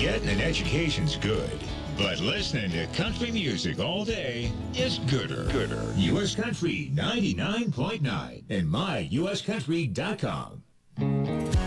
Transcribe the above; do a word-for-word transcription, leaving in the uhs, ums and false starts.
Getting an education's good, but listening to country music all day is gooder. Gooder. U S Country ninety-nine point nine and my U S country dot com.